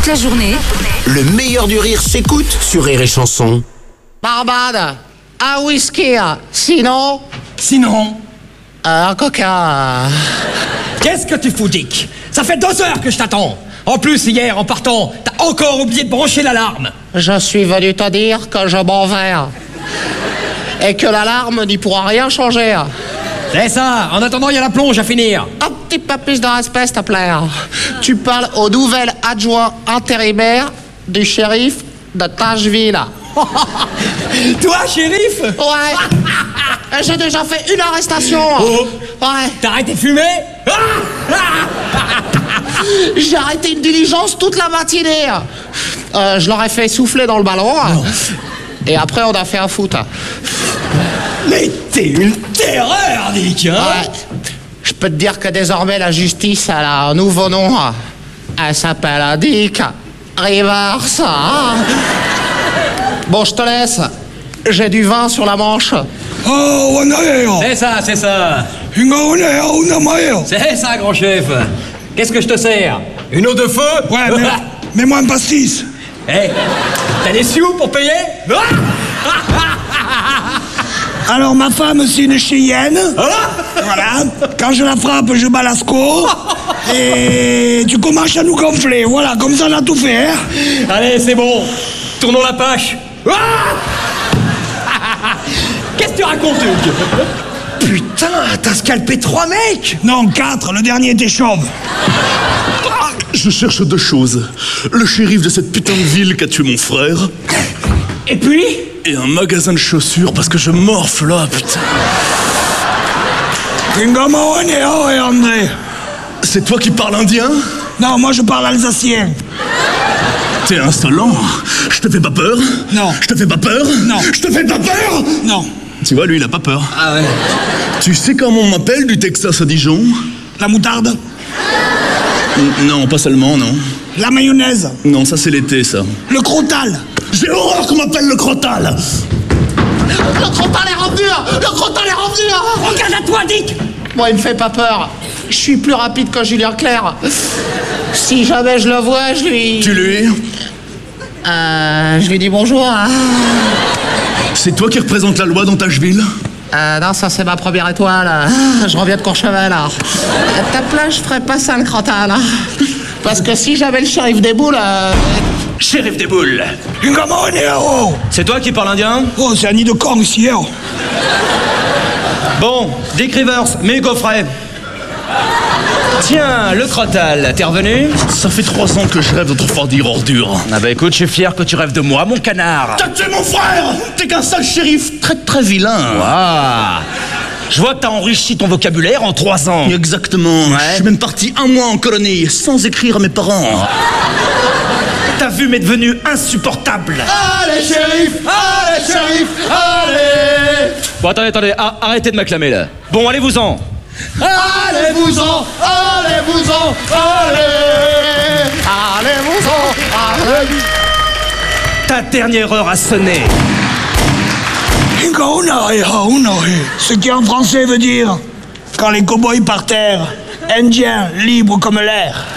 Toute la journée, Le meilleur du rire s'écoute sur Rire et Chanson. Barbade, un whisky, sinon, Sinon, un coca. qu'est-ce que tu fous, Dick? Ça fait 2 heures que je t'attends. En plus, hier, en partant, t'as encore oublié de brancher l'alarme. Je suis venu te dire que je m'en vais. Et que l'alarme n'y pourra rien changer. C'est ça. En attendant, il y a la plonge à finir. Un petit peu plus de respect, s'il te plaît. Tu parles au nouvel adjoint intérimaire du shérif de Tashville. Toi, shérif? Ouais. J'ai déjà fait une arrestation. Oh. Ouais. T'as arrêté de fumer? J'ai arrêté une diligence toute la matinée. Je leur ai fait souffler dans le ballon. Et après, on a fait un foot. Mais t'es une terreur, Dick, hein? Ouais. Je peux te dire que désormais, la justice, elle a un nouveau nom. Elle s'appelle Dick Rivers. Bon, je te laisse. J'ai du vin sur la manche. Oh, C'est ça, c'est ça. Ouais, C'est ça, grand chef. Qu'est-ce que je te sers? Une eau de feu? mais mets-moi un pastis. Eh, t'as des sioux pour payer? Alors, ma femme, c'est une Cheyenne. Voilà. Quand je la frappe, je bats l'asco. Et tu commences à nous gonfler. Voilà, comme ça, on a tout fait, hein. Allez, c'est bon. Tournons la page. Qu'est-ce que tu racontes, Hugues? Putain, t'as scalpé 3 mecs? Non, 4. Le dernier était chauve. Je cherche 2 choses. Le shérif de cette putain de ville qui a tué mon frère. Et puis? Et un magasin de chaussures parce que je morfle là, putain. André. C'est toi qui parles indien? Non, moi je parle alsacien. T'es insolent. Je te fais pas peur? Non. Je te fais pas peur? Non. Je te fais pas peur? Non. Tu vois, lui, il a pas peur. Ah ouais. Tu sais comment on m'appelle du Texas à Dijon? La moutarde. Non, pas seulement, non. La mayonnaise. Non, ça c'est l'été, ça. Le crotal. J'ai horreur qu'on m'appelle le crotal. Le crotal est revenu. Le crotal est revenu. Regarde à toi, Dick. Moi, il me fait pas peur. Je suis plus rapide que Julien Clerc. Si jamais je le vois, je lui... Tu lui? Je lui dis bonjour. C'est toi qui représente la loi dans Tashville? Non, ça c'est ma première étoile. Je reviens de Courchevel. Ta place, je ferais pas ça le crotal. Parce que si j'avais le shérif des boules... Shérif des boules. Oh, C'est toi qui parles indien? c'est un nid de con ici, hein. Bon, Dick Rivers, mets le coffret. Tiens, le crotal, t'es revenu? Ça fait 3 ans que je rêve de te refroidir, ordure. Ah bah écoute, je suis fier que tu rêves de moi, mon canard. T'as tué mon frère! T'es qu'un sale shérif très très vilain. Ah, je vois que t'as enrichi ton vocabulaire en 3 ans. Exactement. Ouais. Je suis même parti 1 mois en colonie sans écrire à mes parents. Ta vue m'est devenue insupportable. Allez, shérif! Allez, shérif! Allez! Bon, attendez, arrêtez de m'acclamer là. Bon, allez-vous-en. Allez-vous-en! Allez-vous-en! Allez! Allez-vous-en. Allez. Ta dernière heure a sonné. Ce qui en français veut dire quand les cow-boys par terre, indiens libres comme l'air.